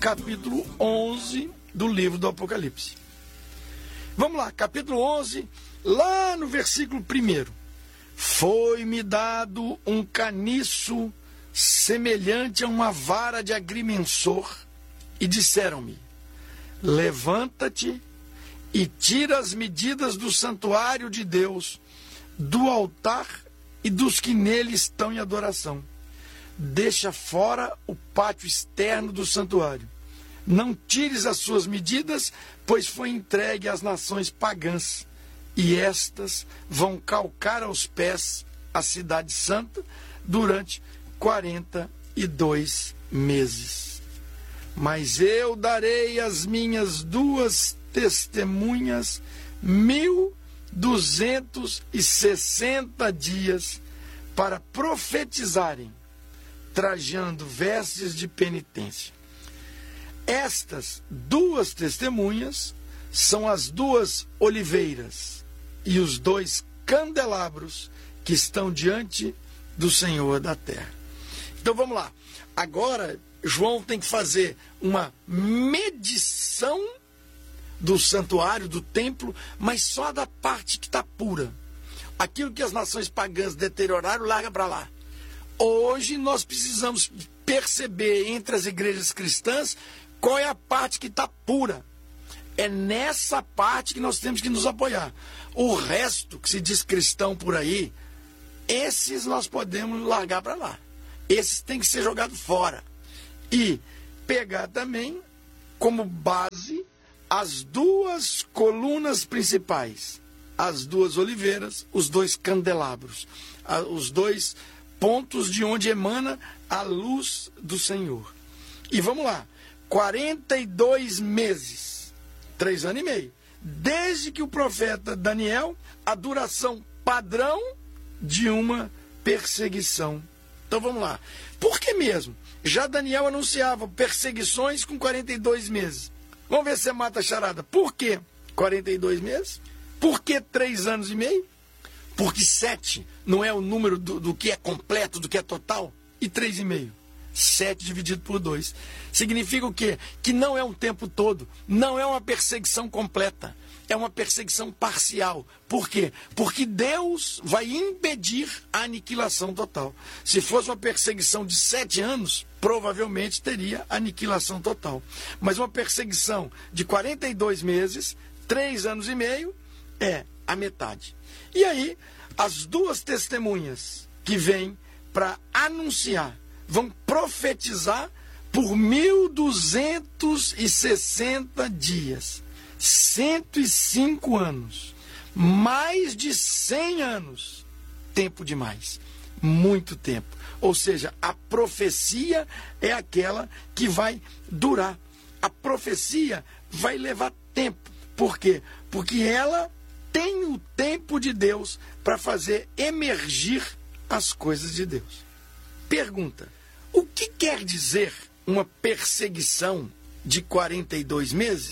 capítulo 11 do livro do Apocalipse. Vamos lá, capítulo 11, lá no versículo 1. Foi-me dado um caniço semelhante a uma vara de agrimensor, e disseram-me: levanta-te e tira as medidas do santuário de Deus, do altar e dos que nele estão em adoração. Deixa fora o pátio externo do santuário. Não tires as suas medidas, pois foi entregue às nações pagãs, e estas vão calcar aos pés a cidade santa durante 42 meses. Mas eu darei às minhas 2 testemunhas 1260 dias para profetizarem, trajando vestes de penitência. Estas 2 testemunhas são as 2 oliveiras e os 2 candelabros que estão diante do Senhor da terra. Então vamos lá. Agora João tem que fazer uma medição do santuário, do templo, mas só da parte que está pura. Aquilo que as nações pagãs deterioraram, larga para lá. Hoje nós precisamos perceber entre as igrejas cristãs qual é a parte que está pura. É nessa parte que nós temos que nos apoiar. O resto que se diz cristão por aí, esses nós podemos largar para lá. Esses têm que ser jogados fora. E pegar também como base as 2 colunas principais, as 2 oliveiras, os 2 candelabros, os 2 pontos de onde emana a luz do Senhor. E vamos lá, 42 meses, 3 anos e meio, desde que o profeta Daniel, a duração padrão de uma perseguição. Então vamos lá, por que mesmo? Já Daniel anunciava perseguições com 42 meses. Vamos ver se você mata a charada. Por que 42 meses? Por que 3 anos e meio? Porque 7 não é o número do que é completo, do que é total. E 3,5? 7 dividido por 2. Significa o quê? Que não é um tempo todo. Não é uma perseguição completa. É uma perseguição parcial. Por quê? Porque Deus vai impedir a aniquilação total. Se fosse uma perseguição de 7 anos, provavelmente teria aniquilação total. Mas uma perseguição de 42 meses, 3 anos e meio, é a metade. E aí, as 2 testemunhas que vêm para anunciar, vão profetizar por 1260 dias. 105 anos, mais de 100 anos, tempo demais, muito tempo. Ou seja, a profecia é aquela que vai durar. A profecia vai levar tempo. Por quê? Porque ela tem o tempo de Deus para fazer emergir as coisas de Deus. Pergunta: o que quer dizer uma perseguição de 42 meses?